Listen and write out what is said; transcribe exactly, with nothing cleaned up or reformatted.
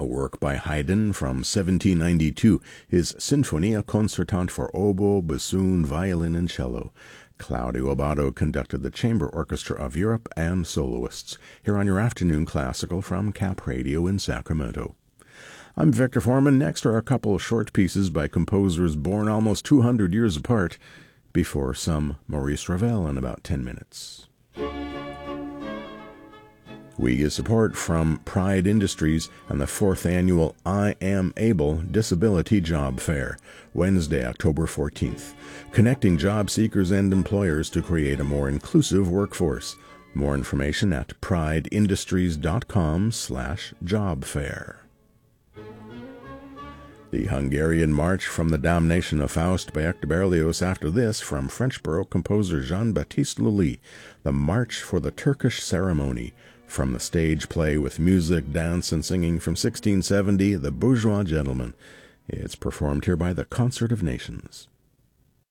a work by Haydn from seventeen ninety-two, his Sinfonia Concertante for oboe, bassoon, violin, and cello. Claudio Abbado conducted the Chamber Orchestra of Europe and soloists, here on your Afternoon Classical from Cap Radio in Sacramento. I'm Victor Foreman. Next are a couple of short pieces by composers born almost two hundred years apart, before some Maurice Ravel in about ten minutes. We get support from Pride Industries and the fourth annual I Am Able Disability Job Fair, Wednesday, October fourteenth, connecting job seekers and employers to create a more inclusive workforce. More information at prideindustries.com slash job fair. The Hungarian March from the Damnation of Faust by Hector Berlioz. After this, from French Baroque composer Jean-Baptiste Lully, the March for the Turkish Ceremony, from the stage play with music, dance, and singing from sixteen seventy, The Bourgeois Gentleman. It's performed here by the Concert of Nations.